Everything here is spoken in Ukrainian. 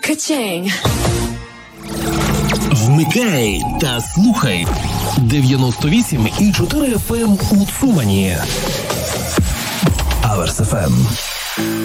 Ka-ching. Вмикай та слухай 98,4 FM у Цумані. Аверс FM.